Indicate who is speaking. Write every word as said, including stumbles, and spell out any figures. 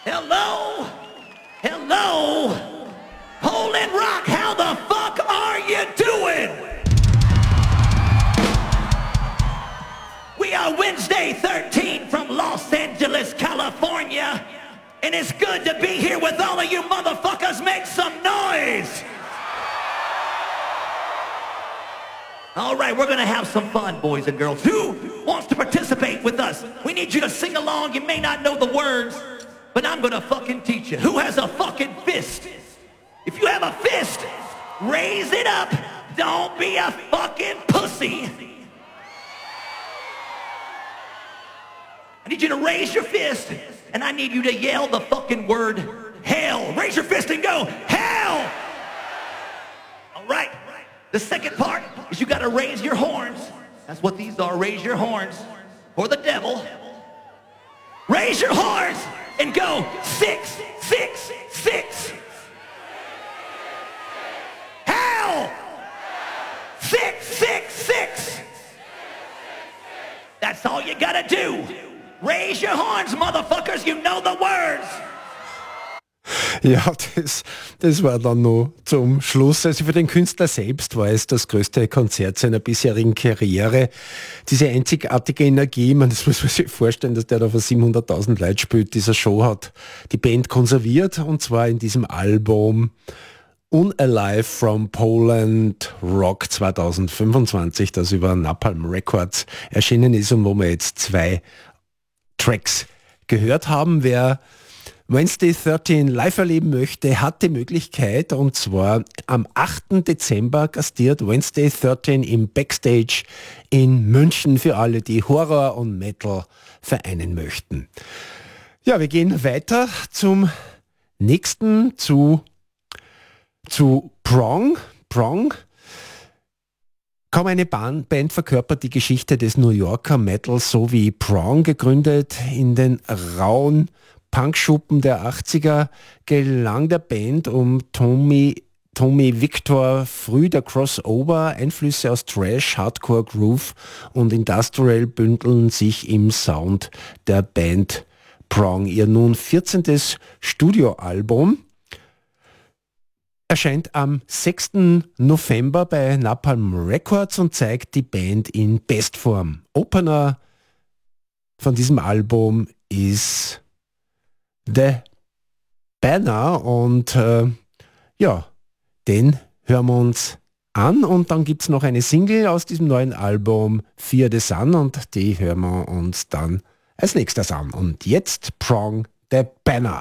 Speaker 1: Hello? Hello? Poland Rock, how the fuck are you doing? We are Wednesday thirteen from Los Angeles, California, and it's good to be here with all of you motherfuckers. Make some noise! All right, we're gonna have some fun, boys and girls. Who wants to participate with us? We need you to sing along. You may not know the words, but I'm gonna fucking teach you. Who has a fucking fist? If you have a fist, raise it up. Don't be a fucking pussy. I need you to raise your fist, and I need you to yell the fucking word hell. Raise your fist and go, hell! All right. The second part is you gotta raise your horns. That's what these are, raise your horns for the devil. Raise your horns and go six, six, six. Hell! Six, six, six. That's all you gotta do. Raise your horns, motherfuckers, you know the words.
Speaker 2: Ja, das, das war dann noch zum Schluss. Also für den Künstler selbst war es das größte Konzert seiner bisherigen Karriere. Diese einzigartige Energie, man, das muss man sich vorstellen, dass der da vor siebenhunderttausend Leute spielt. Dieser Show hat die Band konserviert, und zwar in diesem Album Unalive from Poland Rock zwanzig fünfundzwanzig, das über Napalm Records erschienen ist und wo wir jetzt zwei Tracks gehört haben. Wer Wednesday dreizehn live erleben möchte, hat die Möglichkeit, und zwar am achten Dezember gastiert Wednesday dreizehn im Backstage in München für alle, die Horror und Metal vereinen möchten. Ja, wir gehen weiter zum nächsten, zu, zu Prong. Prong. Kaum eine Band verkörpert die Geschichte des New Yorker Metal so wie Prong, gegründet in den rauen Punkschuppen der achtziger, gelang der Band um Tommy, Tommy Victor früh der Crossover. Einflüsse aus Thrash, Hardcore, Groove und Industrial bündeln sich im Sound der Band Prong. Ihr nun vierzehntes Studioalbum erscheint am sechsten November bei Napalm Records und zeigt die Band in Bestform. Opener von diesem Album ist The Banner, und äh, ja, den hören wir uns an, und dann gibt es noch eine Single aus diesem neuen Album, Fear the Sun, und die hören wir uns dann als nächstes an. Und jetzt Prong, The Banner.